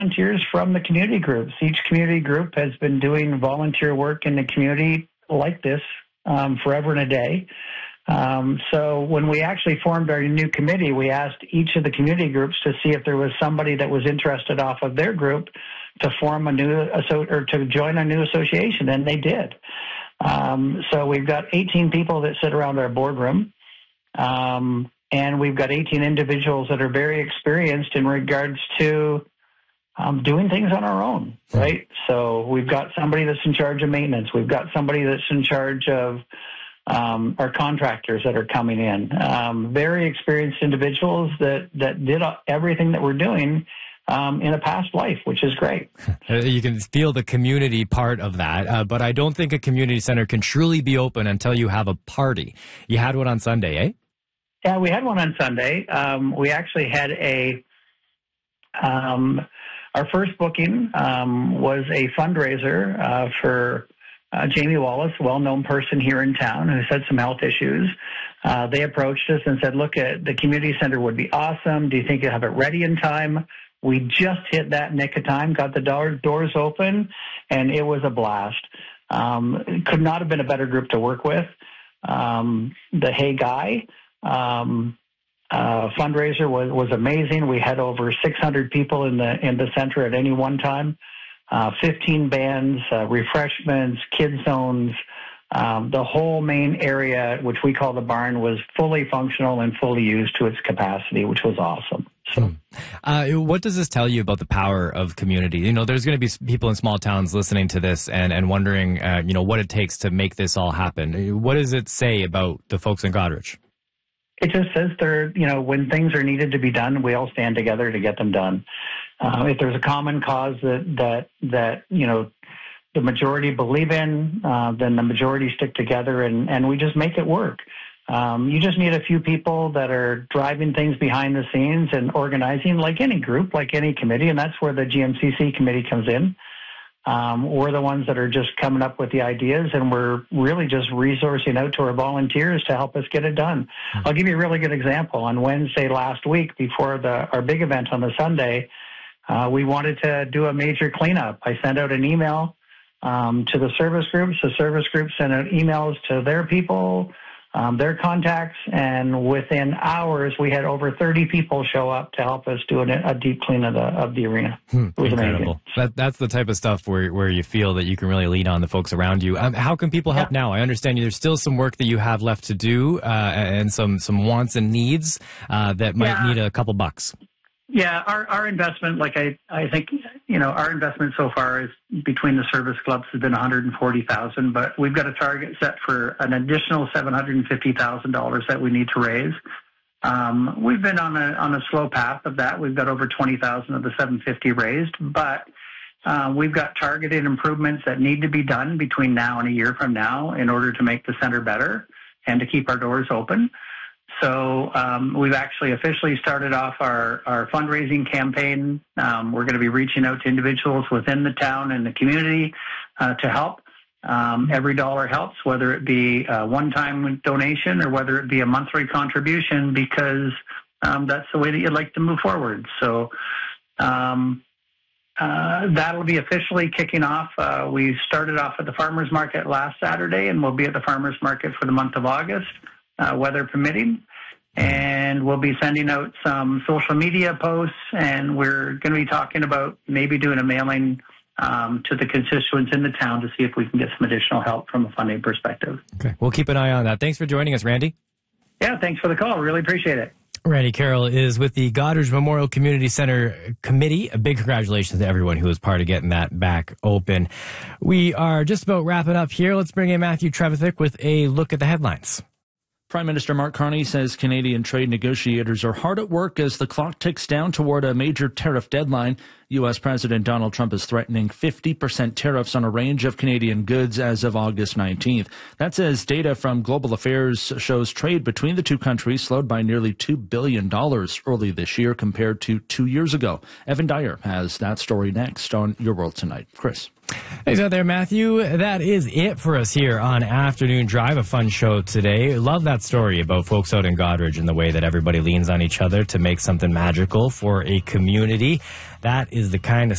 volunteers from the community groups. Each community group has been doing volunteer work in the community like this forever and a day. So when we actually formed our new committee, we asked each of the community groups to see if there was somebody that was interested off of their group to form a new or to join a new association, and they did. So we've got 18 people that sit around our boardroom, and we've got 18 individuals that are very experienced in regards to doing things on our own, right? So we've got somebody that's in charge of maintenance. We've got somebody that's in charge of our contractors that are coming in. Very experienced individuals that did everything that we're doing in a past life, which is great. You can feel the community part of that, but I don't think a community center can truly be open until you have a party. You had one on Sunday, eh? Yeah, we had one on Sunday. We actually had our first booking was a fundraiser for Jamie Wallace, a well-known person here in town who's had some health issues. They approached us and said, look, the community center would be awesome. Do you think you'll have it ready in time? We just hit that nick of time, got the doors open, and it was a blast. It could not have been a better group to work with. The Hey Guy fundraiser was amazing. We had over 600 people in the center at any one time. 15 bands, refreshments, kid zones. The whole main area, which we call the barn, was fully functional and fully used to its capacity, which was awesome. So, what does this tell you about the power of community? You know, there's going to be people in small towns listening to this and wondering, what it takes to make this all happen. What does it say about the folks in Goderich? It just says when things are needed to be done, we all stand together to get them done. If there's a common cause that the majority believe in, then the majority stick together and we just make it work. You just need a few people that are driving things behind the scenes and organizing, like any group, like any committee, and that's where the GMCC committee comes in. We're the ones that are just coming up with the ideas, and we're really just resourcing out to our volunteers to help us get it done. I'll give you a really good example. On Wednesday last week, before our big event on the Sunday, we wanted to do a major cleanup. I sent out an email to the service groups. The service groups sent out emails to their people, their contacts, and within hours, we had over 30 people show up to help us do a deep clean of the arena. It was incredible. Amazing. That's the type of stuff where you feel that you can really lean on the folks around you. How can people help now? I understand there's still some work that you have left to do and some wants and needs that might need a couple bucks. Yeah, our investment, like I think, our investment so far is between the service clubs has been $140,000, but we've got a target set for an additional $750,000 that we need to raise. We've been on a slow path of that. We've got over 20,000 of the 750 raised, but we've got targeted improvements that need to be done between now and a year from now in order to make the center better and to keep our doors open. So we've actually officially started off our fundraising campaign. We're going to be reaching out to individuals within the town and the community to help. Every dollar helps, whether it be a one-time donation or whether it be a monthly contribution, because that's the way that you'd like to move forward. So that'll be officially kicking off. We started off at the farmers market last Saturday, and we'll be at the farmers market for the month of August, weather permitting. And we'll be sending out some social media posts, and we're going to be talking about maybe doing a mailing to the constituents in the town to see if we can get some additional help from a funding perspective. Okay, we'll keep an eye on that. Thanks for joining us, Randy. Yeah, thanks for the call. Really appreciate it. Randy Carroll is with the Goderich Memorial Community Center Committee. A big congratulations to everyone who was part of getting that back open. We are just about wrapping up here. Let's bring in Matthew Trevithick with a look at the headlines. Prime Minister Mark Carney says Canadian trade negotiators are hard at work as the clock ticks down toward a major tariff deadline. U.S. President Donald Trump is threatening 50% tariffs on a range of Canadian goods as of August 19th. That's as data from Global Affairs shows trade between the two countries slowed by nearly $2 billion early this year compared to 2 years ago. Evan Dyer has that story next on Your World Tonight. Chris. Thanks out there, Matthew. That is it for us here on Afternoon Drive. A fun show today. Love that story about folks out in Goderich and the way that everybody leans on each other to make something magical for a community. That is the kind of